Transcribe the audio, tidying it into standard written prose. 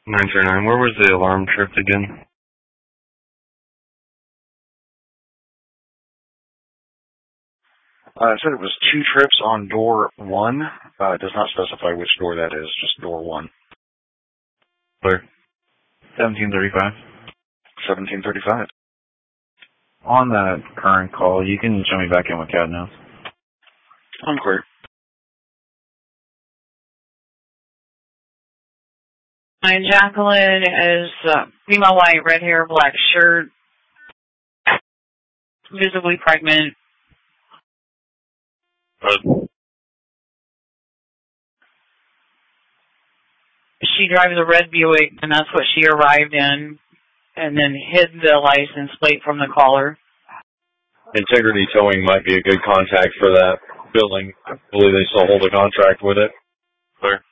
939, where was the alarm tripped again? It said it was 2 trips on door 1. It does not specify which door that is, just door 1. Clear. 1735. 1735. On that current call, you can show me back in with CAD now. I'm clear. Hi, Jacqueline is female white, red hair, black shirt, visibly pregnant. She drives a red Buick, and that's what she arrived in, and then hid the license plate from the caller. Integrity Towing might be a good contact for that building. I believe they still hold a contract with it. Clear.